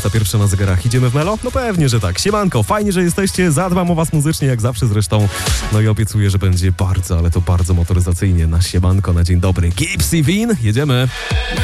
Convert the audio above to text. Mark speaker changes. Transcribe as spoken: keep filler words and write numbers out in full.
Speaker 1: dwudziesta pierwsza na zegarach. Idziemy w Melo? No pewnie, że tak. Siemanko, fajnie, że jesteście. Zadbam o was muzycznie, jak zawsze zresztą. No i obiecuję, że będzie bardzo, ale to bardzo motoryzacyjnie. Na siemanko, na dzień dobry. Gipsy Win, jedziemy.